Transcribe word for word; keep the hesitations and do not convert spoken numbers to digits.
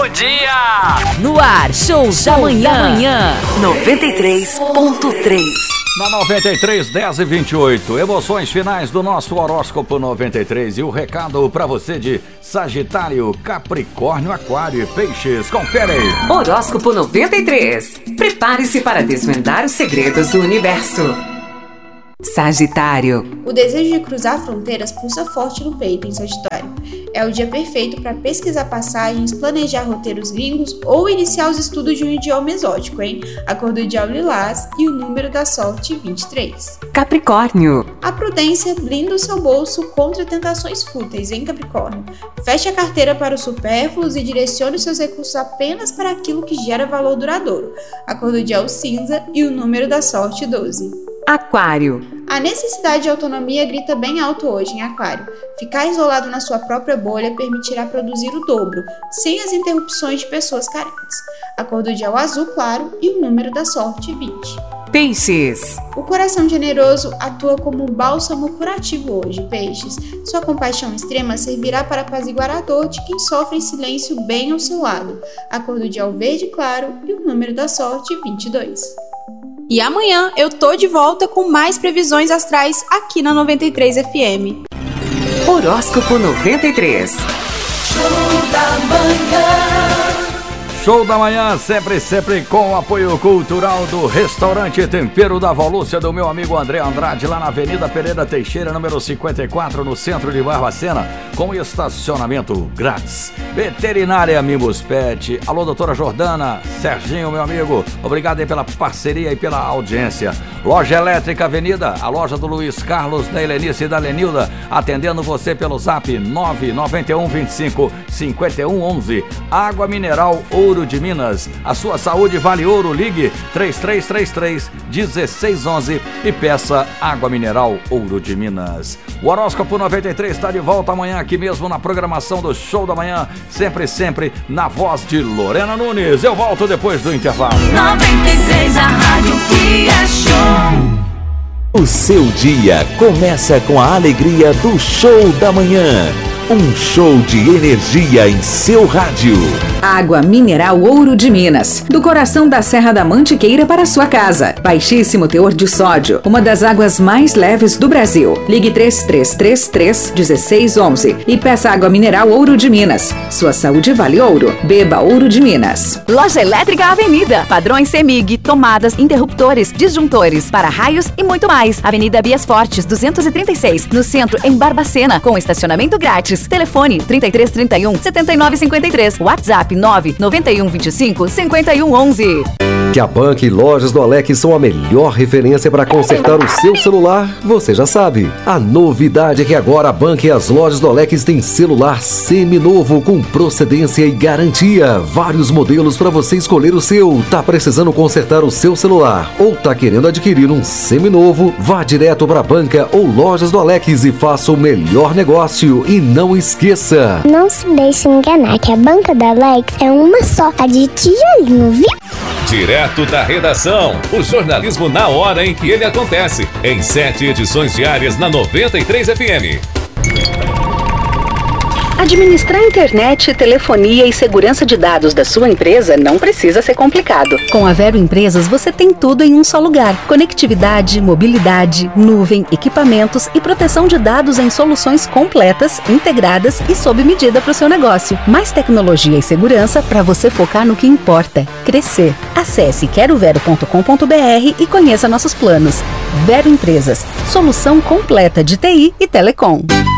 seu dia. No ar, show, show da manhã. Da manhã. noventa e três ponto três. Na noventa e três, dez e vinte e oito, emoções finais do nosso horóscopo noventa e três. E o recado pra você de Sagitário, Capricórnio, Aquário e Peixes. Confere aí. Horóscopo noventa e três. Prepare-se para desvendar os segredos do universo. Sagitário. O desejo de cruzar fronteiras pulsa forte no peito em Sagitário. É o dia perfeito para pesquisar passagens, planejar roteiros gringos ou iniciar os estudos de um idioma exótico, hein? A cor do dia é o lilás e o número da sorte vinte e três. Capricórnio. A prudência blinda o seu bolso contra tentações fúteis, hein, Capricórnio? Feche a carteira para os supérfluos e direcione os seus recursos apenas para aquilo que gera valor duradouro. A cor do dia é o cinza e o número da sorte doze. Aquário. A necessidade de autonomia grita bem alto hoje em Aquário. Ficar isolado na sua própria bolha permitirá produzir o dobro, sem as interrupções de pessoas carentes. A cor do dia é o azul claro e o número da sorte vinte. Peixes. O coração generoso atua como um bálsamo curativo hoje, Peixes. Sua compaixão extrema servirá para apaziguar a dor de quem sofre em silêncio bem ao seu lado. A cor do dia é o verde claro e o número da sorte vinte e dois. E amanhã eu tô de volta com mais previsões astrais aqui na noventa e três F M. Horóscopo noventa e três. Show da manhã. Show da manhã, sempre, sempre com o apoio cultural do Restaurante Tempero da Volúcia, do meu amigo André Andrade, lá na Avenida Pereira Teixeira, número cinquenta e quatro, no centro de Barbacena, com estacionamento grátis. Veterinária Mimos Pet. Alô, doutora Jordana, Serginho, meu amigo, obrigado aí pela parceria e pela audiência. Loja Elétrica Avenida, a loja do Luiz Carlos, da Helenice e da Lenilda, atendendo você pelo zap nove nove um, vinte e cinco, cinquenta e um, onze. Água Mineral Ouro de Minas, a sua saúde vale ouro, ligue três três três três, um seis um um e peça Água Mineral Ouro de Minas. O Horóscopo noventa e três está de volta amanhã aqui mesmo na programação do Show da Manhã, sempre, sempre na voz de Lorena Nunes. Eu volto depois do intervalo. noventa e três, a rádio que é show. O seu dia começa com a alegria do Show da Manhã. Um show de energia em seu rádio. Água Mineral Ouro de Minas, do coração da Serra da Mantiqueira para sua casa. Baixíssimo teor de sódio, uma das águas mais leves do Brasil. Ligue três três três três, um seis um um e peça Água Mineral Ouro de Minas. Sua saúde vale ouro. Beba Ouro de Minas. Loja Elétrica Avenida. Padrões CEMIG, tomadas, interruptores, disjuntores, para-raios e muito mais. Avenida Bias Fortes, duzentos e trinta e seis, no centro, em Barbacena, com estacionamento grátis. Telefone trinta e três, trinta e um, setenta e nove, cinquenta e três. WhatsApp nove nove um, vinte e cinco, cinquenta e um, onze. Que a Bank e Lojas do Alex são a melhor referência para consertar o seu celular, você já sabe. A novidade é que agora a Bank e as Lojas do Alex têm celular seminovo com procedência e garantia. Vários modelos para você escolher o seu. Tá precisando consertar o seu celular ou tá querendo adquirir um seminovo? Vá direto para a Banca ou Lojas do Alex e faça o melhor negócio. E não esqueça, não se deixe enganar que a Banca da Alex é uma só, a de tijolinho, viu? Direto da redação, o jornalismo na hora em que ele acontece, em sete edições diárias na noventa e três F M. Administrar internet, telefonia e segurança de dados da sua empresa não precisa ser complicado. Com a Vero Empresas você tem tudo em um só lugar. Conectividade, mobilidade, nuvem, equipamentos e proteção de dados em soluções completas, integradas e sob medida para o seu negócio. Mais tecnologia e segurança para você focar no que importa, crescer. Acesse quero vero ponto com ponto b r e conheça nossos planos. Vero Empresas, solução completa de T I e telecom.